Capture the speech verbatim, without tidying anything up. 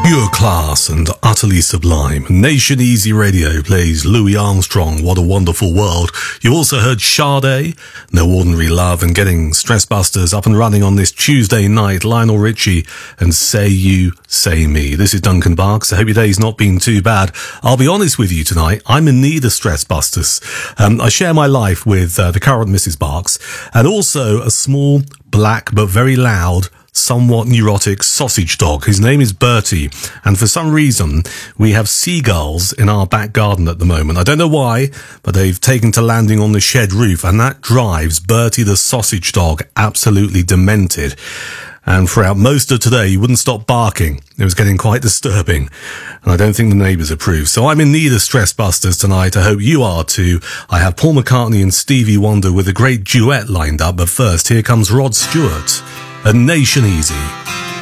Pure class and utterly sublime. Nation Easy Radio plays Louis Armstrong, What a Wonderful World. You also heard Sade, No Ordinary Love, and getting Stress Busters up and running on this Tuesday night, Lionel Richie and Say You, Say Me. This is Duncan Barks. I hope your day's not been too bad. I'll be honest with you tonight, I'm in need of Stress Busters. Um, I share my life with uh, the current Missus Barks and also a small, black, but very loud, somewhat neurotic sausage dog. His name is Bertie, and for some reason we have seagulls in our back garden at the moment. I don't know why, but they've taken to landing on the shed roof, and that drives Bertie the sausage dog absolutely demented. And throughout most of today, he wouldn't stop barking. It was getting quite disturbing, and I don't think the neighbours approve. So I'm in need of Stress Busters tonight. I hope you are too. I have Paul McCartney and Stevie Wonder with a great duet lined up, but first, here comes Rod Stewart, A Nation Easy.